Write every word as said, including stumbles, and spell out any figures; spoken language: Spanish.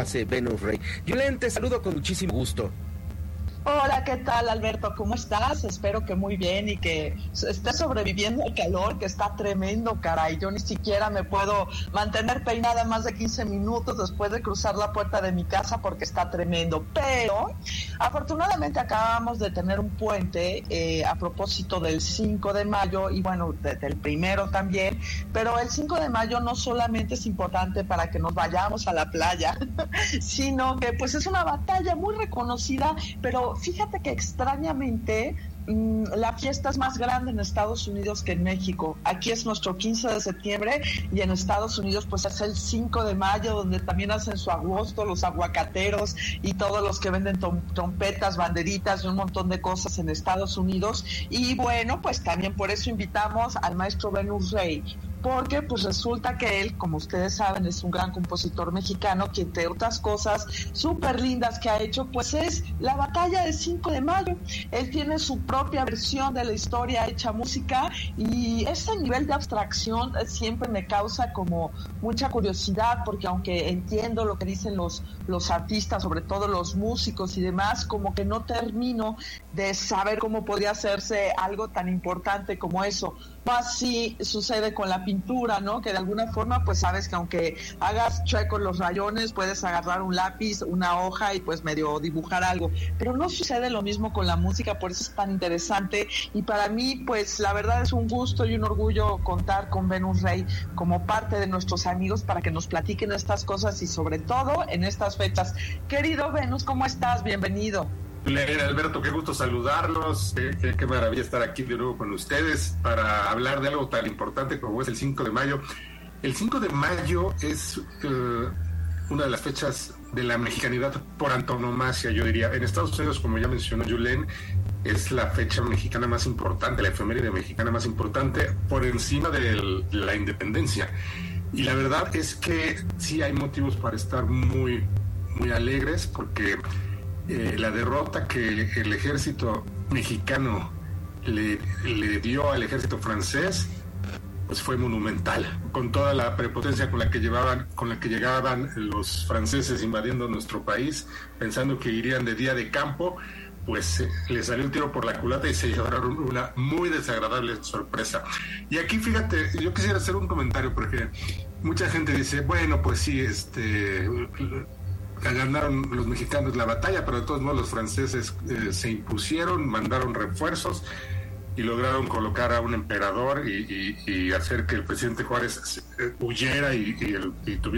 hace Venus Rey. Yulen, te saludo con muchísimo gusto. Hola, ¿qué tal, Alberto? ¿Cómo estás? Espero que muy bien y que estés sobreviviendo al calor, que está tremendo, caray. Yo ni siquiera me puedo mantener peinada más de quince minutos después de cruzar la puerta de mi casa porque está tremendo. Pero, afortunadamente, acabamos de tener un puente eh, a propósito del cinco de mayo y, bueno, de, del primero también. Pero el cinco de mayo no solamente es importante para que nos vayamos a la playa, sino que, pues, es una batalla muy reconocida, pero fíjate que extrañamente mmm, la fiesta es más grande en Estados Unidos que en México. Aquí es nuestro quince de septiembre y en Estados Unidos pues es el cinco de mayo, donde también hacen su agosto, los aguacateros y todos los que venden tom- trompetas, banderitas y un montón de cosas en Estados Unidos. Y bueno, pues también por eso invitamos al maestro Venus Rey, porque pues resulta que él, como ustedes saben, es un gran compositor mexicano que, entre otras cosas súper lindas que ha hecho, pues es la batalla del cinco de mayo. Él tiene su propia versión de la historia hecha música y ese nivel de abstracción siempre me causa como mucha curiosidad, porque aunque entiendo lo que dicen los, los artistas, sobre todo los músicos y demás, como que no termino de saber cómo podría hacerse algo tan importante como eso. Así sucede con la pintura, ¿no? Que de alguna forma, pues sabes que aunque hagas chuecos los rayones, puedes agarrar un lápiz, una hoja y pues medio dibujar algo. Pero no sucede lo mismo con la música, por eso es tan interesante. Y para mí, pues la verdad es un gusto y un orgullo contar con Venus Rey como parte de nuestros amigos para que nos platiquen estas cosas y sobre todo en estas fechas. Querido Venus, ¿cómo estás? Bienvenido. Alberto, qué gusto saludarlos, qué, qué, qué maravilla estar aquí de nuevo con ustedes para hablar de algo tan importante como es el cinco de mayo. El cinco de mayo es uh, una de las fechas de la mexicanidad por antonomasia, yo diría. En Estados Unidos, como ya mencionó Yulen, es la fecha mexicana más importante, la efeméride mexicana más importante por encima de la independencia. Y la verdad es que sí hay motivos para estar muy, muy alegres, porque Eh, la derrota que el ejército mexicano le, le dio al ejército francés pues fue monumental, con toda la prepotencia con la que llevaban, con la que llegaban los franceses invadiendo nuestro país, pensando que irían de día de campo, pues eh, le salió un tiro por la culata y se llevaron una muy desagradable sorpresa. Y aquí fíjate, yo quisiera hacer un comentario, porque mucha gente dice, bueno, pues sí, este ganaron los mexicanos la batalla, pero de todos modos los franceses eh, se impusieron, mandaron refuerzos y lograron colocar a un emperador y, y, y hacer que el presidente Juárez eh, huyera y, y, el, y tuviera